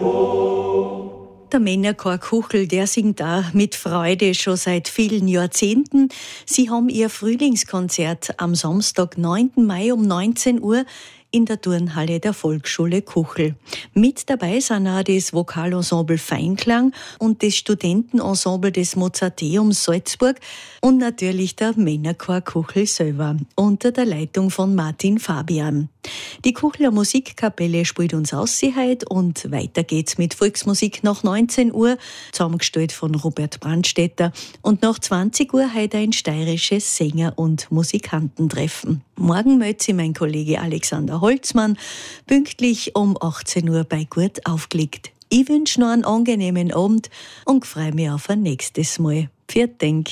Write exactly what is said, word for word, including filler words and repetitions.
Der Männerchor Kuchel, der singt da mit Freude schon seit vielen Jahrzehnten. Sie haben ihr Frühlingskonzert am Samstag, neunten Mai um neunzehn Uhr in der Turnhalle der Volksschule Kuchel. Mit dabei sind auch das Vokalensemble Feinklang und das Studentenensemble des Mozarteums Salzburg und natürlich der Männerchor Kuchel selber unter der Leitung von Martin Fabian. Die Kuchler Musikkapelle spielt uns Aussicht und weiter geht's mit Volksmusik nach neunzehn Uhr, zusammengestellt von Robert Brandstätter, und nach zwanzig Uhr heute ein steirisches Sänger- und Musikantentreffen. Morgen meldet sich mein Kollege Alexander Holzmann pünktlich um achtzehn Uhr bei Gut aufgelegt. Ich wünsche noch einen angenehmen Abend und freue mich auf ein nächstes Mal. Vielen Dank.